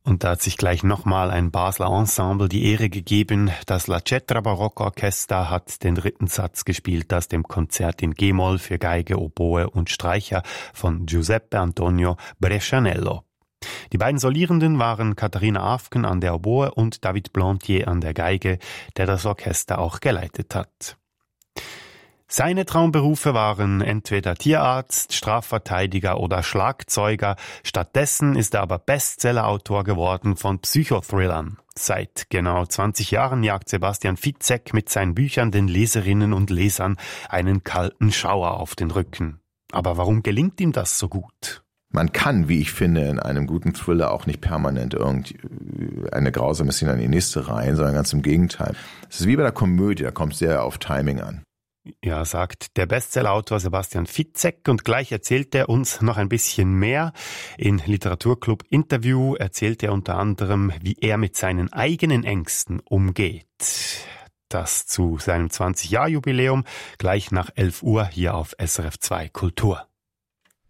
Und da hat sich gleich nochmal ein Basler Ensemble die Ehre gegeben. Das La Cetra Barockorchester hat den dritten Satz gespielt aus dem Konzert in G-Moll für Geige, Oboe und Streicher von Giuseppe Antonio Brescianello. Die beiden Solierenden waren Katharina Afken an der Oboe und David Blantier an der Geige, der das Orchester auch geleitet hat. Seine Traumberufe waren entweder Tierarzt, Strafverteidiger oder Schlagzeuger. Stattdessen ist er aber Bestsellerautor geworden von Psychothrillern. Seit genau 20 Jahren jagt Sebastian Fitzek mit seinen Büchern den Leserinnen und Lesern einen kalten Schauer auf den Rücken. Aber warum gelingt ihm das so gut? Man kann, wie ich finde, in einem guten Thriller auch nicht permanent eine grausame Szene an die nächste rein, sondern ganz im Gegenteil. Es ist wie bei der Komödie, da kommt es sehr auf Timing an. Ja, sagt der Bestsellerautor Sebastian Fitzek, und gleich erzählt er uns noch ein bisschen mehr. In Literaturclub Interview erzählt er unter anderem, wie er mit seinen eigenen Ängsten umgeht. Das zu seinem 20-Jahr-Jubiläum, gleich nach 11 Uhr hier auf SRF 2 Kultur.